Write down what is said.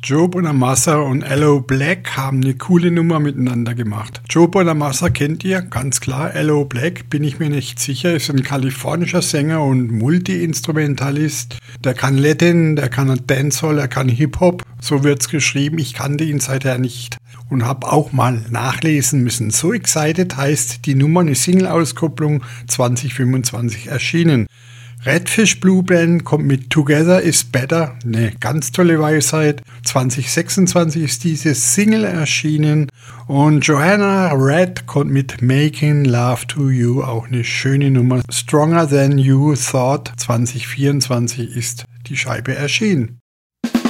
Joe Bonamassa und Aloe Blacc haben eine coole Nummer miteinander gemacht. Joe Bonamassa kennt ihr, ganz klar. Aloe Blacc, bin ich mir nicht sicher, ist ein kalifornischer Sänger und Multi-Instrumentalist. Der kann Latin, der kann Dancehall, er kann Hip-Hop. So wird's geschrieben. Ich kannte ihn seither nicht und habe auch mal nachlesen müssen. So Excited heißt die Nummer, eine Single-Auskopplung 2025 erschienen. Redfish Blue Band kommt mit Together is Better, eine ganz tolle Weisheit. 2026 ist diese Single erschienen und Joanna Red kommt mit Making Love to You, auch eine schöne Nummer. Stronger Than You Thought 2024 ist die Scheibe erschienen.